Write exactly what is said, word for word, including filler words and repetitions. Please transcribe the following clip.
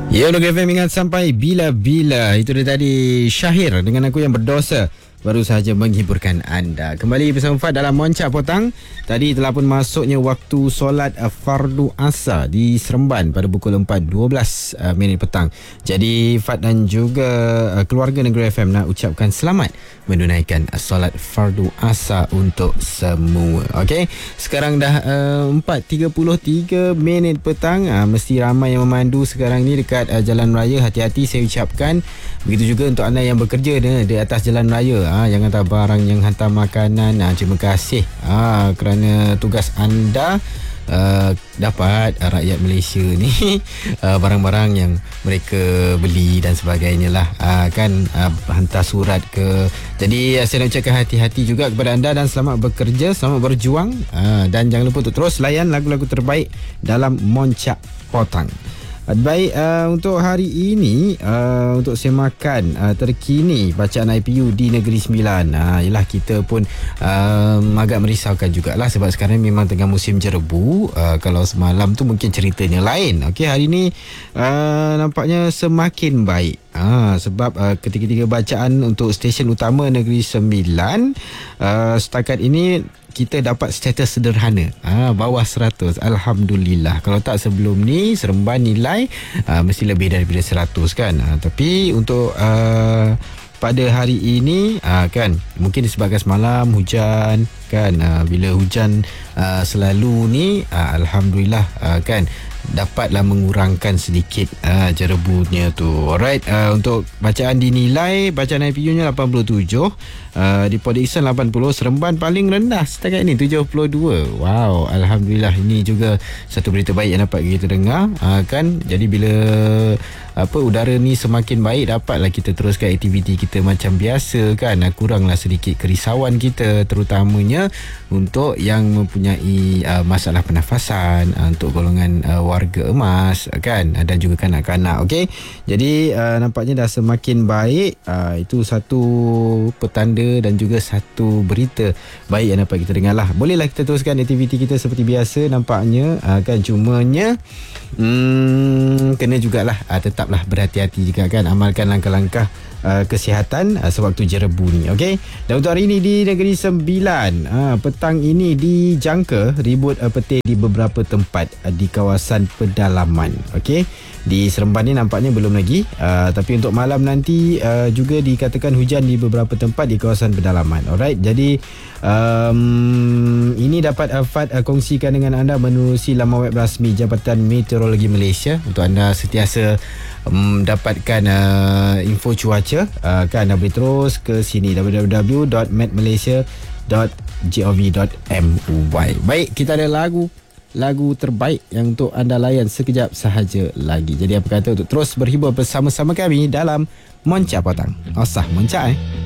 Ya, Nugget F M ingat sampai bila-bila. Itu dia tadi Syahir dengan Aku Yang Berdosa. Baru sahaja menghibburkan anda. Kembali bersama Fad dalam Moncak Potang. Tadi telah pun masuknya waktu solat Fardu Asar di Seremban pada pukul empat dua belas minit petang. Jadi Fad dan juga keluarga Negeri F M nak ucapkan selamat menunaikan solat Fardu Asar untuk semua. Okey, sekarang dah uh, empat tiga puluh tiga minit petang. uh, Mesti ramai yang memandu sekarang ni dekat uh, jalan raya. Hati-hati saya ucapkan. Begitu juga untuk anda yang bekerja di, di atas jalan raya. Ha, yang hantar barang, yang hantar makanan. Ha, terima kasih ha, kerana tugas anda uh, dapat uh, rakyat Malaysia ni uh, barang-barang yang mereka beli dan sebagainya lah. Uh, kan uh, hantar surat ke. Jadi uh, saya nak ucapkan hati-hati juga kepada anda dan selamat bekerja, selamat berjuang. Uh, dan jangan lupa untuk terus layan lagu-lagu terbaik dalam Moncak Potang. Baik, uh, untuk hari ini uh, untuk semakan uh, terkini bacaan I P U di Negeri Sembilan. uh, Yelah, kita pun uh, agak merisaukan jugalah sebab sekarang memang tengah musim jerebu. uh, Kalau semalam tu mungkin ceritanya lain. Okey, hari ini uh, nampaknya semakin baik. Ah, sebab uh, ketiga-tiga bacaan untuk stesen utama Negeri Sembilan uh, setakat ini kita dapat status sederhana, ah, bawah seratus. Alhamdulillah. Kalau tak sebelum ni Seremban nilai ah, mesti lebih daripada seratus kan. ah, Tapi untuk uh, pada hari ini ah, kan, mungkin disebabkan semalam hujan kan. ah, Bila hujan ah, selalu ni ah, Alhamdulillah ah, kan, dapatlah mengurangkan sedikit uh, jerebunya tu. Alright, uh, untuk bacaan dinilai, bacaan I P U-nya lapan puluh tujuh, uh, di Port Dickson lapan puluh, Seremban paling rendah setakat ini tujuh puluh dua. Wow, Alhamdulillah. Ini juga satu berita baik yang dapat kita dengar uh, kan. Jadi bila apa udara ni semakin baik, dapatlah kita teruskan aktiviti kita macam biasa kan. uh, Kuranglah sedikit kerisauan kita, terutamanya untuk yang mempunyai uh, masalah pernafasan, uh, untuk golongan uh, warga emas kan, dan juga kanak-kanak. Okey, jadi uh, nampaknya dah semakin baik. uh, Itu satu petanda dan juga satu berita baik yang dapat kita dengar lah. Bolehlah kita teruskan aktiviti kita seperti biasa nampaknya uh, kan. Cumanya hmm, kena jugalah uh, tetaplah berhati-hati juga kan. Amalkan langkah-langkah uh, kesihatan uh, sewaktu jerebu ni. Okey, dan untuk hari ini di Negeri Sembilan, uh, petang ini dijangka ribut uh, petir di beberapa tempat uh, di kawasan pedalaman. Okey, di Seremban ni nampaknya belum lagi, uh, tapi untuk malam nanti uh, juga dikatakan hujan di beberapa tempat di kawasan pedalaman. Alright, jadi um, ini dapat uh, Fad uh, kongsikan dengan anda menerusi laman web rasmi Jabatan Meteorologi Malaysia untuk anda sentiasa um, dapatkan uh, info cuaca. uh, kan anda boleh terus ke sini w w w dot met malaysia dot gov dot my. Baik, kita ada lagu lagu terbaik yang untuk anda layan sekejap sahaja lagi. Jadi apa kata untuk terus berhibur bersama-sama kami dalam Moncak Potang. Osah Moncak eh